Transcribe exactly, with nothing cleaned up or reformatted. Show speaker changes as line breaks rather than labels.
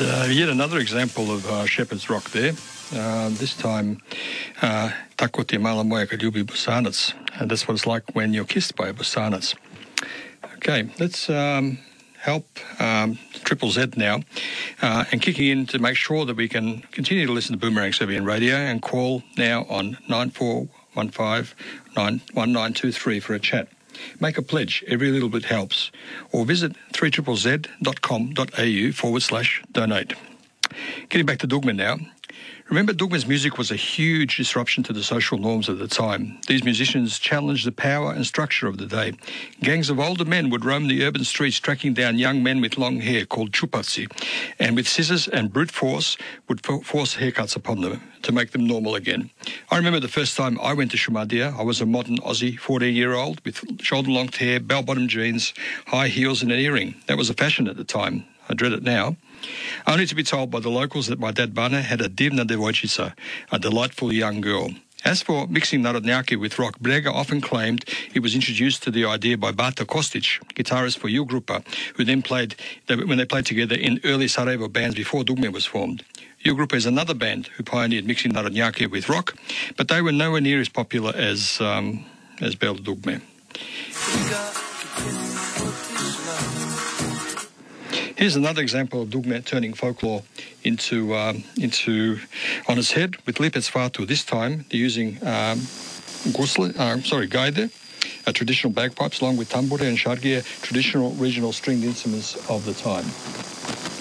uh, yet another example of uh, Shepherd's Rock there. Uh, this time, uh, Tako te mala moja kad ljubi bosanac. And that's what it's like when you're kissed by a bosanac. Okay, let's um, help um, Triple Z now uh, and kicking in to make sure that we can continue to listen to Boomerang Serbian Radio and call now on nine four one five nine one nine two three for a chat. Make a pledge. Every little bit helps. Or visit three Z Z Z dot com dot a u forward slash donate. Getting back to Dugme now. Remember, Dugme's music was a huge disruption to the social norms of the time. These musicians challenged the power and structure of the day. Gangs of older men would roam the urban streets tracking down young men with long hair called chupatsi, and with scissors and brute force would force haircuts upon them to make them normal again. I remember the first time I went to Shumadia. I was a modern Aussie, fourteen-year-old with shoulder-length hair, bell-bottom jeans, high heels and an earring. That was a fashion at the time. I dread it now. Only to be told by the locals that my dad Bana had a divna devojčica, a delightful young girl. As for mixing narodnjaki with rock, Brega often claimed he was introduced to the idea by Bata Kostic, guitarist for Jug Grupa, who then played, when they played together in early Sarajevo bands before Dugme was formed. Jug Grupa is another band who pioneered mixing narodnjaki with rock, but they were nowhere near as popular as, um, as Bela Dugme. Here's another example of Dugme turning folklore into um, into on its head with Lipets Fatu. This time they're using um, gusle, uh, sorry, gaide, a traditional bagpipes, along with tambure and shargije, traditional regional stringed instruments of the time.